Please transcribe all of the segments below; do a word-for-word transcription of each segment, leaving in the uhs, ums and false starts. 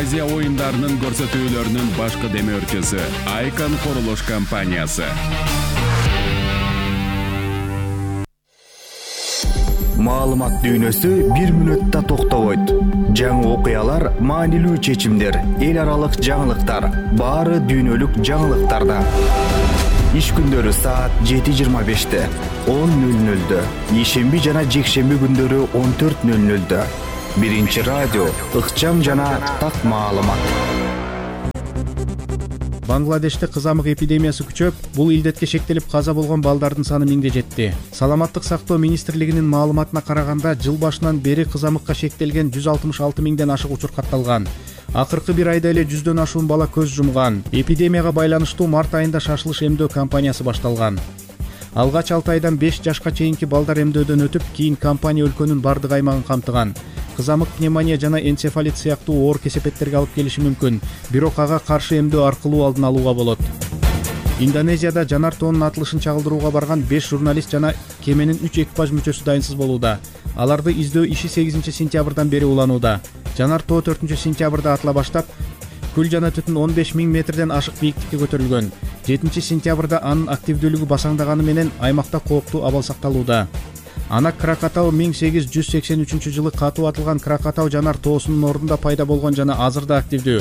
Азия оюндарынын көрсөтүүлөрүнүн башкы демөөрчүсү Айкан курулуш компаниясы. Маалымат дүйнөсү бир мүнөттө токтобойт. Жаңы окуялар, маанилүү чечимдер, эл аралык жаңылыктар, баары дүйнөлүк жаңылыктарда. Иш күндөрү саат жети жыйырма беште, он нөл нөлдө, ишемби жана жекшемби күндөрү он төрт нөл нөлдө. Биринчи радио, ыкчам жана так маалымат. Бангладеште кызамык эпидемиясы күчөп, бул илдетке шектелип каза болгон балдардын саны миңге жетти. Саламаттык сактоо министрлигинин маалыматына караганда, жыл башынан бери кызамыкка шектелген жүз алтымыш алты миңден ашык учур катталган. Акыркы бир айда эле жүздөн ашуун бала көз жумган. Эпидемияга байланыштуу март айында шашылыш эмдөө кампаниясы башталган. Алгач алты айдан беш жашка чейинки балдар эмдөөдөн өтүп, кийин кампания өлкөнүн бардык аймагын камтыган. Кызамык пневмония жана энцефалит сыяктуу оор кесепеттерге алып келиши мүмкүн, бирок ага каршы эмдөө аркылуу алдын алууга болот. Индонезияда жанар тоонун атылышын чагылдырууга барган беш журналист жана кеменин үч экипаж мүчөсү дайынсыз болууда. Аларды издөө иши сегизинчи сентябрдан бери уланууда. Жанар тоо төртүнчү сентябрда атыла баштап, күл жана түтүн он беш миң метрден ашык бийиктикке көтөрүлгөн. жетинчи сентябрда анын активдүүлүгү басаңдаганы менен аймакта кооптуу абал сакталууда. Анак Кракатау миң сегиз жүз сексен үчүнчү жылы катуу атылган Кракатау жанар тоосунун ордунда пайда болгон жана азыр да активдүү.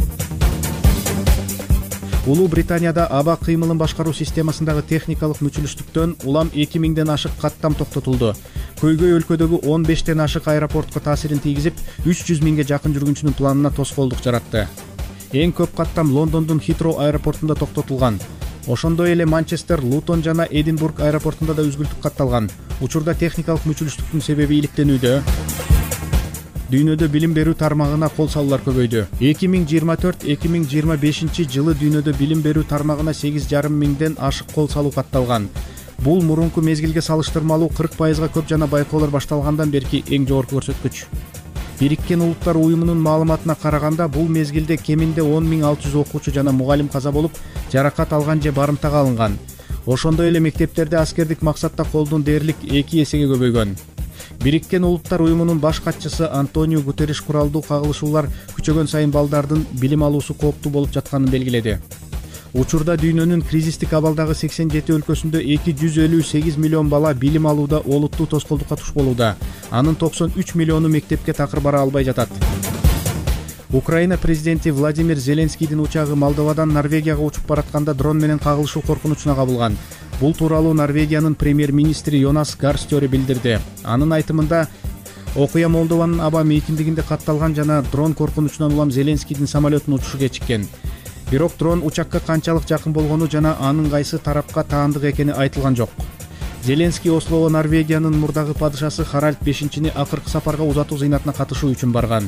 Улуу Британияда аба кыймылын башкаруу системасындагы техникалык мүчүлүштүктөн улам эки миңден ашык каттам токтотулду. Көйгөй өлкөдөгү он бештен ашык аэропортко таасирин тийгизип, үч жүз миңге жакын жүргүнчүнүн планына тоскоолдук жаратты. Эң көп каттам Лондондун Хитроу аэропортунда токтотулган. Ошондой эле Манчестер, Лутон жана Эдинбург аэропортунда да үзгүлтүк катталган. Учурда техникалык мүчүлүштүктүн себеби иликтенүүдө. Дүйнөдө билим берүү тармагына кол салуулар көбөйдү. эки миң жыйырма төрт эки миң жыйырма бешинчи жылы дүйнөдө билим берүү тармагына сегиз жарым миңден ашык кол салуу катталган. Бул мурунку мезгилге салыштырмалуу кырк пайызга көп жана байкоолор башталгандан берки эң жогорку көрсөткүч. Бириккен Улуттар уюмунун маалыматына караганда, бул мезгилде кеминде он миң алты жүз окуучу жана мугалим каза болуп, жаракат алган же барымтага алынган. Ошондой эле мектептерде аскердик максатта колдун дээрлик эки эсеге көбөйгөн. Бириккен Улуттар уюмунун баш катчысы Антонио Гутерриш куралдуу кагылышуулар күчөгөн сайын балдардын билим алуусу кооптуу болуп жатканын белгиледи. Учурда дүйнөнүн кризистик абалдагы сексен жети өлкөсүндө эки жүз элүү сегиз миллион бала билим алууда олуттуу тоскоолдукка туш болууда. Анын токсон үч миллиону мектепке такыр бара албай жатат. Украина президенти Владимир Зеленскийдин учагы Молдовадан Норвегияга учуп баратканда дрон менен кагылышуу коркунучуна кабылган. Бул тууралуу Норвегиянын премьер-министри Йонас Гар Стёре билдирди. Анын айтымында, окуя Молдованын аба митингинде катталган жана дрон коркунучунан улам Зеленскийдин самолетунун учушу кечиккен. Бирок дрон учакка канчалык жакын болгону жана анын кайсы тарапка таандык экени айтылган жок. Зеленский Ослого Норвегиянын мурдагы падышасы Харальд бешинчини акыркы сапарга узатуу зыйнатына катышуу үчүн барган.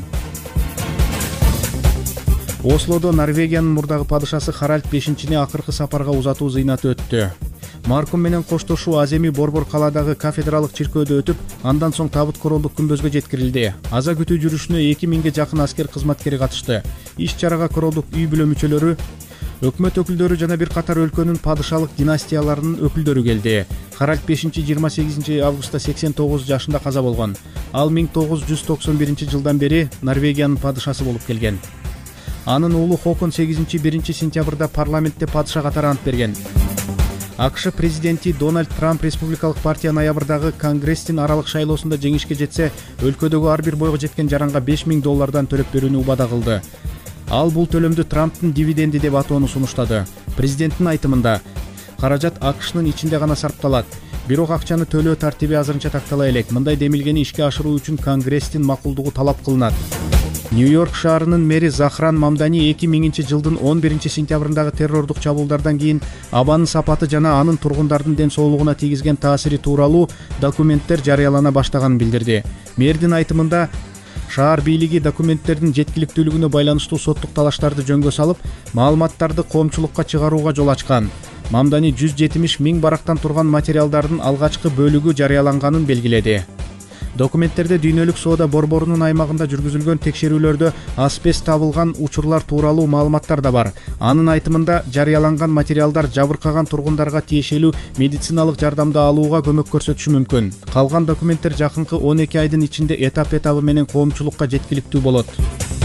Ослодо Норвегиянын мурдагы падышасы Харальд бешинчини акыркы сапарга узатуу зыйнаты өттү. Маркум менен коштошуу Аземи Борбор каладагы кафедралык чиркөөдө өтүп, андан соң табыт королдук күмбөзгө жеткирилди. Аза күтүү жүрүшүнө эки миңге жакын аскер кызматкери катышты. Иш чарага королдук үй бүлө мүчөлөрү, өкмөт өкүлдөрү жана бир катар өлкөнүн падышалык династияларынын өкүлдөрү келди. Харальд бешинчи жыйырма сегизинчи августта сексен тогуз жашында каза болгон. Ал миң тогуз жүз токсон биринчи жылдан бери Норвегиянын падышасы болуп келген. Анын уулу Хокон сегизинчи биринчи сентябрда парламентте падыша катары ант берген. АКШ президенти Дональд Трамп республикалык партия ноябрдагы Конгресстин аралык шайлоосунда жеңишке жетсе, өлкөдөгү ар бир бойго жеткен жаранга беш миң доллардан төлөп берүүнү убада кылды. Ал бул төлөмдү Трамптын дивиденди деп атоону сунуштады. Президенттин айтымында, каражат АКШнын ичинде гана сарпталат. Бирок акчаны төлөө тартиби азырынча тактала элек. Мындай демилгени ишке ашыруу үчүн Конгресстин макулдугу талап кылынат. Нью-Йорк шаарынын мэри Захран Мамдани эки миңинчи жылдын он биринчи сентябрындагы террордук чабуулдардан кийин абанын сапаты жана анын тургундардын ден соолугуна тийгизген таасири тууралуу документтер жарыялана баштаганын билдирди. Мэрдин айтымында, шаар бийлиги документтердин жеткиликтүүлүгүнө байланыштуу соттук талаштарды жөнгө салып, маалыматтарды коомчулукка чыгарууга жол ачкан. Мамдани жүз жетимиш миң барактан турган материалдардын алгачкы бөлүгү жарыяланганын белгиледи. Документтерде дүйнөлүк соода борборунун аймагында жүргүзүлгөн текшерүүлөрдө асбест табылган учурлар тууралуу маалыматтар да бар. Анын айтымында, жарыяланган материалдар жабыркаган тургундарга тиешелүү медициналык жардамды алууга көмөк көрсөтүшү мүмкүн. Калган документтер жакынкы он эки айдын ичинде этап-этабы менен коомчулукка жеткиликтүү болот.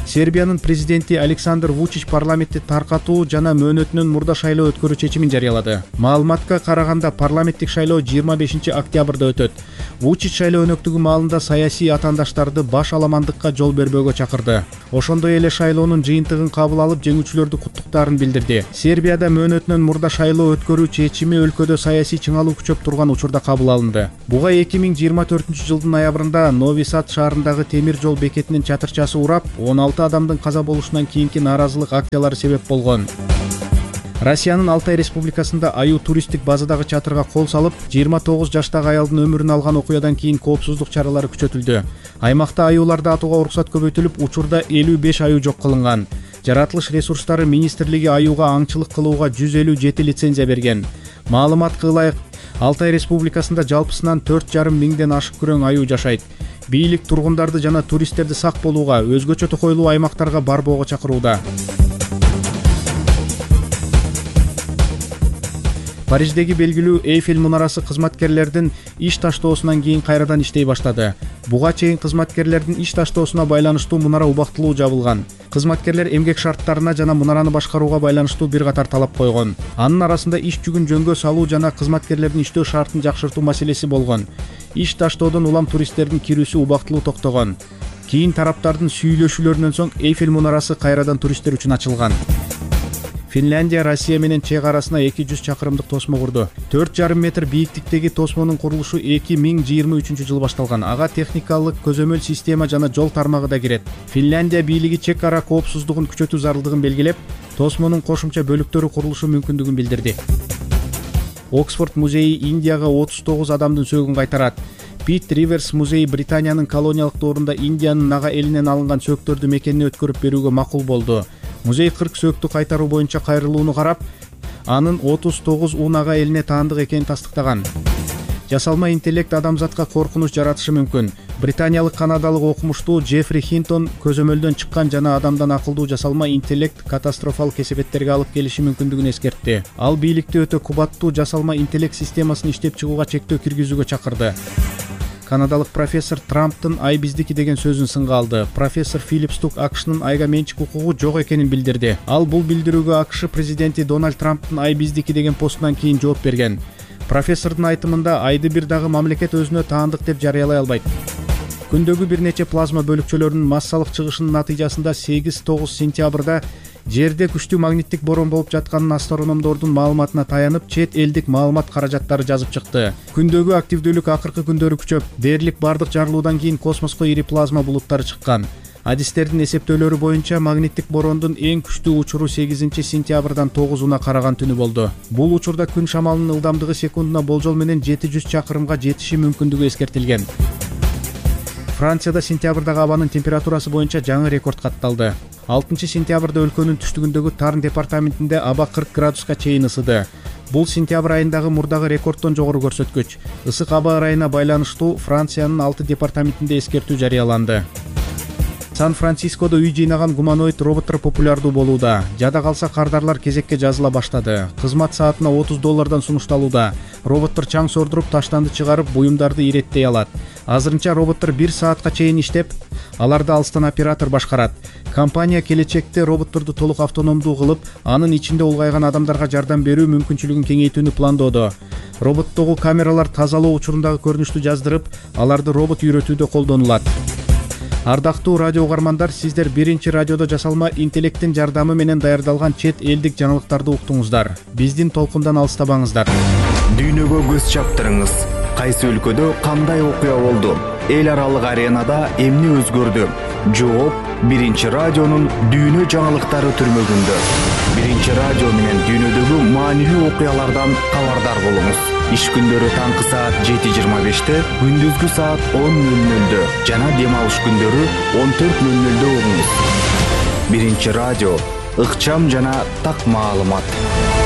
Сербиянын президенти Александр Вучич парламентти таркатуу жана мөөнөтүнөн мурда шайлоо өткөрүү чечимин жарыялады. Маалыматка караганда парламенттик шайлоо жыйырма бешинчи октябрда өтөт. Вучич шайлоо өнөктүгү маалында саясий атаандаштарды баш аламандыкка жол бербөөгө чакырды. Ошондой эле шайлоонун жыйынтыгын кабыл алып, жеңүүчүлөрдү куттуктаарын билдирди. Сербияда мөөнөтүнөн мурда шайлоо өткөрүү чечими өлкөдө саясий чыңалуу күчөп турган учурда кабыл алынды. Буга эки миң жыйырма төртүнчү жылдын ноябрында Нови Сад шаарындагы темир жол бекетинин чатырчасы урап, он алты адамдын каза болушунан кийинки нааразылык акциялары себеп болгон. Россиянын Алтай Республикасында аюу туристтик базадагы чатырга кол салып, жыйырма тогуз жаштагы аялдын өмүрүн алган окуядан кийин коопсуздук чаралары күчөтүлдү. Аймакта аюуларды атууга уруксат көбөйтүлүп, учурда элүү беш аюу жок кылынган. Жаратылыш ресурстары министрлиги аюуга аңчылык кылууга жүз элүү жети лицензия берген. Маалыматка ылайык, Алтай Республикасында жалпысынан төрт жарым миңден ашык күрөң аюу жашайт. Бийлик тургундарды жана туристтерди сак болууга, өзгөчө токойлуу аймактарга барбоого чакырууда. Париждеги белгилүү Эйфель мунарасы кызматкерлердин иш таштоосунан кийин кайрадан иштей баштады. Буга чейин кызматкерлердин иш таштоосуна байланыштуу мунара убактылуу жабылган. Кызматкерлер эмгек шарттарына жана мунараны башкарууга байланыштуу бир катар талап койгон. Анын арасында иш жүгүн жөнгө салуу жана кызматкерлердин иштөө шартын жакшыртуу маселеси болгон. Иш таштоодон улам туристтердин кирүүсү убактылуу токтогон. Кийин тараптардын сүйлөшүүлөрүнөн соң Эйфель мунарасы кайрадан туристтер үчүн ачылган. Финляндия Россия менен чек арасына эки жүз чакырымдык тосмо курду. төрт жарым метр бийиктиктеги тосмонун курулушу эки миң жыйырма үчүнчү жылы башталган. Ага техникалык көзөмөл система жана жол тармагы да кирет. Финляндия бийлиги чек ара коопсуздугун күчөтүү зарылдыгын белгилеп, тосмонун кошумча бөлүктөрү курулушу мүмкүндүгүн билдирди. Оксфорд музейи Индияга отуз тогуз адамдын сөөгүн кайтарат. Пит Риверс музейи Британиянын колониялык доорунда Индиянын нага элинен алынган сөктөрдү мекенине өткөрүп берүүгө макул болду. Музей кырк сөктү кайтаруу боюнча кайрылууну карап, анын отуз тогуз унага элине таандык экенин тастыктаган. Жасалма интеллект адамзатка коркунуч жаратышы мүмкүн. Британиялык канадалык окумуштуу Джеффри Хинтон көзөмөлдөн чыккан жана адамдан акылдуу жасалма интеллект катастрофалык кесепеттерге алып келиши мүмкүндүгүн эскертти. Ал бийликти өтө кубаттуу жасалма интеллект системасын иштеп чыгууга чектөө киргизүүгө чакырды. Канадалык профессор Трамптын ай биздики деген сөзүн сынга алды. Профессор Филип Стук АКШнын айга менчик укугу жок экенин билдирди. Ал бул билдирүүгө АКШ президенти Дональд Трамптын ай биздики деген постунан кийин жооп берген. Профессордун айтымында айды бир дагы мамлекет өзүнө таандык деп жарыялай албайт. Күндөгү бир нече плазма бөлүкчөлөрүнүн массалык чыгышынын натыйжасында сегиз тогуз сентябрда жерде күчтүү магниттик борон болуп жатканын астрономдордун маалыматына таянып, чет элдик маалымат каражаттары жазып чыкты. Күндөгү активдүүлүк акыркы күндөрү күчөп, дээрлик бардык жарылуудан кийин космоско ири плазма булуттары чыккан. Адистердин эсептөөлөрү боюнча магниттик борондун эң күчтүү учуру сегизинчи сентябрдан тогузуна караган түнү болду. Бул учурда күн шамалынын ылдамдыгы секундуна болжол менен жети жүз чакырымга жетиши мүмкүндүгү эскертилген. Францияда сентябрдагы абанын температурасы боюнча жаңы рекорд катталды. алтынчы сентябрда өлкөнүн түштүгүндөгү Тарн департаментинде аба кырк градуска чейин ысыды. Бул сентябрь айындагы мурдагы рекорддон жогору көрсөткүч. Ысык аба ырайына байланыштуу Франциянын алты департаментинде эскертүү жарыяланды. Сан-Францискодо үй жыйнаган гуманоид роботтор популярдуу болууда. Жада калса кардарлар кезекке жазыла баштады. Кызмат саатына отуз доллардан сунушталууда. Роботтор чаң сордуруп, таштанды чыгарып, буюмдарды иреттей алат. Азырынча роботтор бир саатка чейин иштеп, аларды алыстан оператор башкарат. Компания келечекте роботторду толук автономдуу кылып, анын ичинде улгайган адамдарга жардам берүү мүмкүнчүлүгүн кеңейтүүнү пландоодо. Роботтогу камералар тазалоо учурундагы көрүнүштү жаздырып, аларды робот үйрөтүүдө колдонулат. Ардактуу радио угармандар, сиздер биринчи радиодо жасалма интеллекттин жардамы менен даярдалган чет элдик жаңылыктарды уктуңуздар. Биздин толкундан алыстабаңыздар. Дүйнөгө көз чаптырыңыз. Кайсы өлкөдө кандай окуя болду? Эл аралык аренада эмне өзгөрдү? Жооп биринчи радионун дүйнө жаңылыктары түрмөгүндө. Биринчи радио менен дүйнөдөгү маанилүү окуялардан кабардар болуңуз. Иш күндөрү таңкы саат жети жыйырма беште, күндүзгү саат он нөл нөлдө жана дем алыш күндөрү он төрт нөл нөлдө угуңуз. Биринчи радио, ыкчам жана так маалымат.